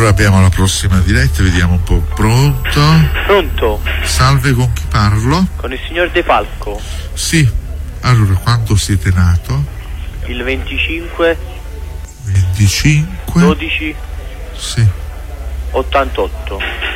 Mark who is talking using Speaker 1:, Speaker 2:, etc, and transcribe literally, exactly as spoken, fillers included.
Speaker 1: Allora abbiamo la prossima diretta, vediamo un po'. Pronto?
Speaker 2: Pronto?
Speaker 1: Salve, con chi parlo?
Speaker 2: Con il signor De Falco.
Speaker 1: Sì. Allora, quando siete nato?
Speaker 2: Il venticinque
Speaker 1: venticinque
Speaker 2: dodici
Speaker 1: Sì.
Speaker 2: ottantotto.